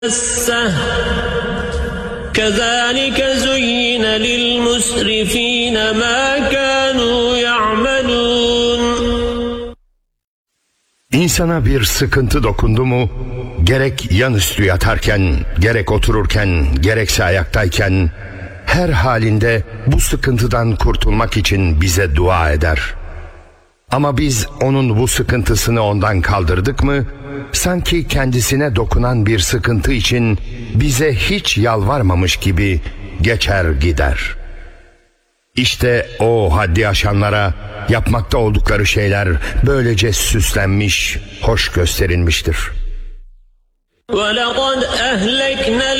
كذلك زين للمسرفين ما كانوا يعملون. İnsana bir sıkıntı dokundu mu, gerek yanüstü yatarken, gerek otururken, gerekse ayaktayken, her halinde bu sıkıntıdan kurtulmak için bize dua eder. Ama biz onun bu sıkıntısını ondan kaldırdık mı, sanki kendisine dokunan bir sıkıntı için bize hiç yalvarmamış gibi geçer gider. İşte o haddi aşanlara yapmakta oldukları şeyler böylece süslenmiş, hoş gösterilmiştir. وَلَقَدْ أَهْلَكْنَا